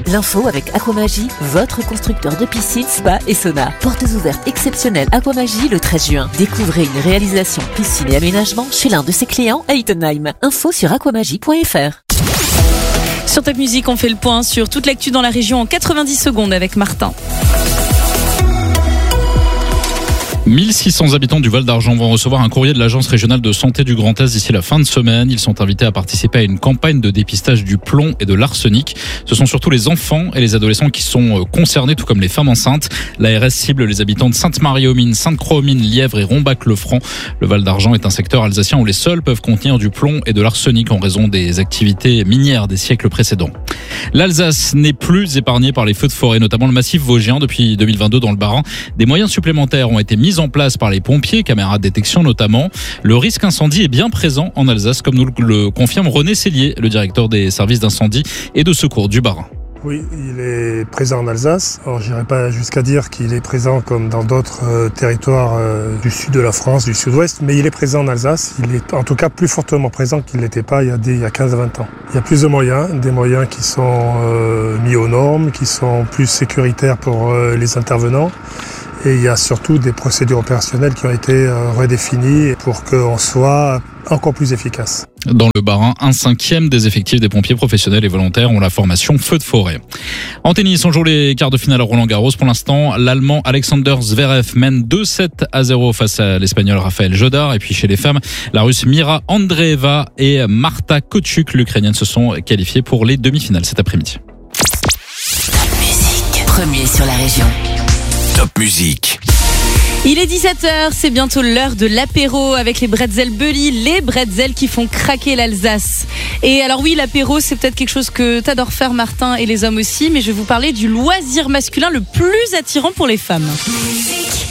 L'info avec Aquamagie, votre constructeur de piscine, spa et sauna. Portes ouvertes exceptionnelles Aquamagie le 13 juin. Découvrez une réalisation piscine et aménagement chez l'un de ses clients à Ittenheim. Info sur aquamagie.fr. Sur Top Music, on fait le point sur toute l'actu dans la région en 90 secondes avec Martin. 1600 habitants du Val d'Argent vont recevoir un courrier de l'Agence régionale de santé du Grand Est d'ici la fin de semaine. Ils sont invités à participer à une campagne de dépistage du plomb et de l'arsenic. Ce sont surtout les enfants et les adolescents qui sont concernés, tout comme les femmes enceintes. L'ARS cible les habitants de Sainte-Marie-aux-Mines, Sainte-Croix-aux-Mines, Lièvre et Rombach-le-Franc. Le Val d'Argent est un secteur alsacien où les sols peuvent contenir du plomb et de l'arsenic en raison des activités minières des siècles précédents. L'Alsace n'est plus épargnée par les feux de forêt, notamment le massif vosgien depuis 2022 dans le Bas-Rhin. Des moyens supplémentaires ont été mis en place par les pompiers, caméras de détection notamment. Le risque incendie est bien présent en Alsace, comme nous le confirme René Cellier, le directeur des services d'incendie et de secours du Bas-Rhin. Oui, il est présent en Alsace. Alors, je n'irai pas jusqu'à dire qu'il est présent comme dans d'autres territoires du sud de la France, du sud-ouest, mais il est présent en Alsace. Il est en tout cas plus fortement présent qu'il n'était pas il y a 15-20 ans. Il y a plus de moyens, des moyens qui sont mis aux normes, qui sont plus sécuritaires pour les intervenants. Et il y a surtout des procédures opérationnelles qui ont été redéfinies pour qu'on soit encore plus efficace. Dans le Bas-Rhin, 1/5 des effectifs des pompiers professionnels et volontaires ont la formation feu de forêt. En tennis, on joue les quarts de finale à Roland-Garros. Pour l'instant, l'Allemand Alexander Zverev mène 2-7-0 face à l'Espagnol Rafael Jodar. Et puis chez les femmes, la Russe Mira Andreeva et Marta Kochuk, l'Ukrainienne, se sont qualifiées pour les demi-finales cet après-midi. Top Music, premier sur la région. Top Music. Il est 17h, c'est bientôt l'heure de l'apéro avec les bretzels Bully, les bretzels qui font craquer l'Alsace. Et alors oui, l'apéro, c'est peut-être quelque chose que t'adores faire, Martin, et les hommes aussi, mais je vais vous parler du loisir masculin le plus attirant pour les femmes.